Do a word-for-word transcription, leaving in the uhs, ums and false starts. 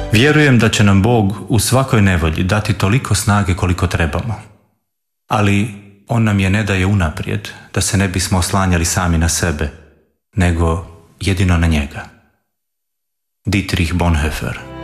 Vjerujem da će nam Bog u svakoj nevolji dati toliko snage koliko trebamo. Ali On nam je ne daje unaprijed, da se ne bismo oslanjali sami na sebe, nego jedino na njega. Dietrich Bonhoeffer.